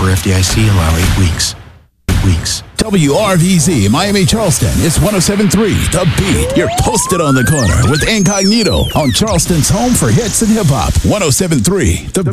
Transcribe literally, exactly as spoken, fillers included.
Member F D I C. Allow eight weeks. Eight weeks. W R V Z, Miami Charleston. It's one oh seven point three, The Beat. You're posted on the corner with Incognito on Charleston's home for hits and hip-hop. one oh seven point three, The Beat.